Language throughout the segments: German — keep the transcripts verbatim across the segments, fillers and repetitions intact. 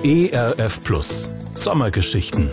E R F Plus Sommergeschichten.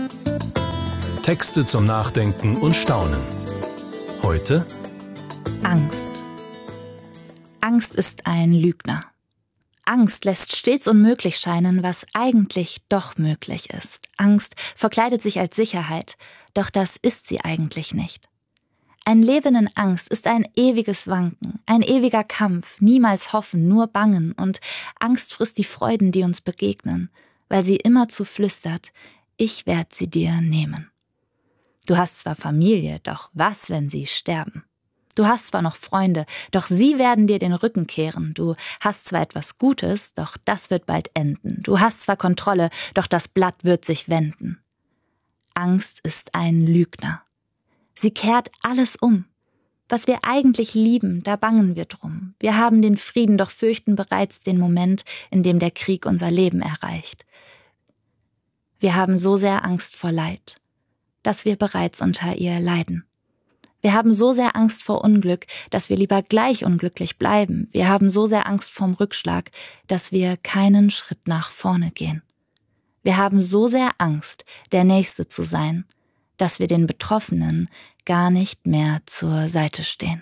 Texte zum Nachdenken und Staunen. Heute Angst. Angst ist ein Lügner. Angst lässt stets unmöglich scheinen, was eigentlich doch möglich ist. Angst verkleidet sich als Sicherheit, doch das ist sie eigentlich nicht. Ein Leben in Angst ist ein ewiges Wanken, ein ewiger Kampf, niemals hoffen, nur bangen, und Angst frisst die Freuden, die uns begegnen, weil sie immerzu flüstert, ich werd sie dir nehmen. Du hast zwar Familie, doch was, wenn sie sterben? Du hast zwar noch Freunde, doch sie werden dir den Rücken kehren. Du hast zwar etwas Gutes, doch das wird bald enden. Du hast zwar Kontrolle, doch das Blatt wird sich wenden. Angst ist ein Lügner. Sie kehrt alles um. Was wir eigentlich lieben, da bangen wir drum. Wir haben den Frieden, doch fürchten bereits den Moment, in dem der Krieg unser Leben erreicht. Wir haben so sehr Angst vor Leid, dass wir bereits unter ihr leiden. Wir haben so sehr Angst vor Unglück, dass wir lieber gleich unglücklich bleiben. Wir haben so sehr Angst vorm Rückschlag, dass wir keinen Schritt nach vorne gehen. Wir haben so sehr Angst, der Nächste zu sein, dass wir den Betroffenen gar nicht mehr zur Seite stehen.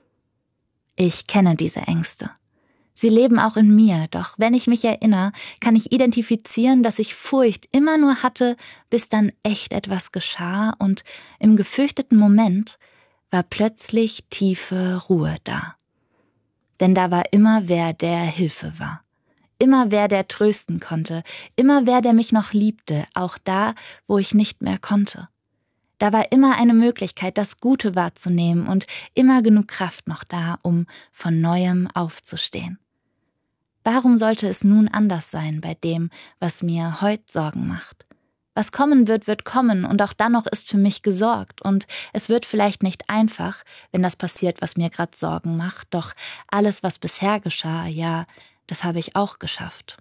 Ich kenne diese Ängste. Sie leben auch in mir, doch wenn ich mich erinnere, kann ich identifizieren, dass ich Furcht immer nur hatte, bis dann echt etwas geschah, und im gefürchteten Moment war plötzlich tiefe Ruhe da. Denn da war immer wer, der Hilfe war. Immer wer, der trösten konnte. Immer wer, der mich noch liebte, auch da, wo ich nicht mehr konnte. Da war immer eine Möglichkeit, das Gute wahrzunehmen, und immer genug Kraft noch da, um von Neuem aufzustehen. Warum sollte es nun anders sein bei dem, was mir heut Sorgen macht? Was kommen wird, wird kommen, und auch dann noch ist für mich gesorgt, und es wird vielleicht nicht einfach, wenn das passiert, was mir grad Sorgen macht, doch alles, was bisher geschah, ja, das habe ich auch geschafft.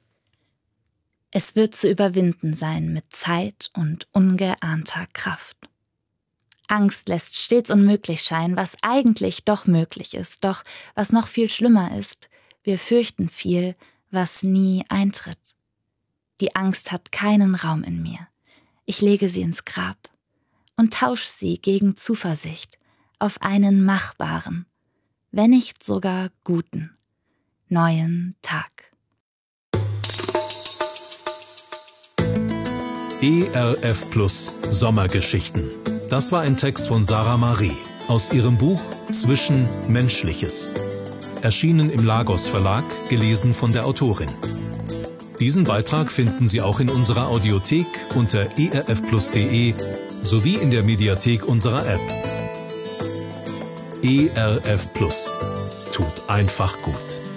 Es wird zu überwinden sein mit Zeit und ungeahnter Kraft. Angst lässt stets unmöglich scheinen, was eigentlich doch möglich ist, doch was noch viel schlimmer ist, wir fürchten viel, was nie eintritt. Die Angst hat keinen Raum in mir. Ich lege sie ins Grab und tausche sie gegen Zuversicht auf einen machbaren, wenn nicht sogar guten, neuen Tag. E R F Plus Sommergeschichten. Das war ein Text von Sarah Marie aus ihrem Buch Zwischenmenschliches. Erschienen im Lagos Verlag, gelesen von der Autorin. Diesen Beitrag finden Sie auch in unserer Audiothek unter e r f plus punkt de sowie in der Mediathek unserer App. E R F Plus tut einfach gut.